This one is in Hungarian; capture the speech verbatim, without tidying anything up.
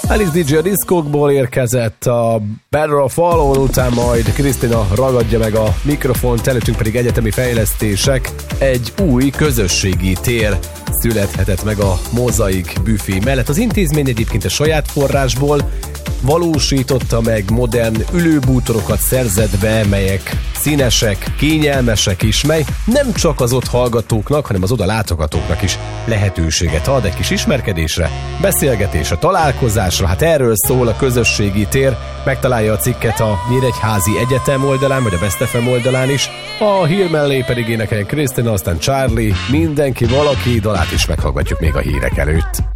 Alice dé dzsé a diszkókból érkezett, a Better of Fallen után majd Krisztina ragadja meg a mikrofont, előttünk pedig egyetemi fejlesztések. Egy új közösségi tér születhetett meg a Mozaik büfé mellett. Az intézmény egyébként a saját forrásból valósította meg, modern ülőbútorokat szerzett be, melyek színesek, kényelmesek is, mely nem csak az ott hallgatóknak, hanem az oda látogatóknak is lehetőséget ad egy kis ismerkedésre, beszélgetésre, találkozásra. Hát erről szól a közösségi tér. Megtalálja a cikket a Nyíregyházi Egyetem oldalán, vagy a Best ef em oldalán is. A hír mellé pedig énekeljen Krisztina, aztán Charlie, mindenki valaki, dalát is meghallgatjuk még a hírek előtt.